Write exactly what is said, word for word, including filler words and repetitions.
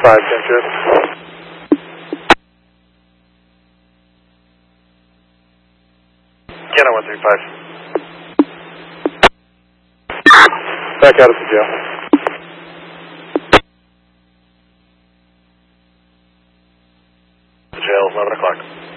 five, Central. Kenna one three five. Back out of the jail. Jail, eleven o'clock.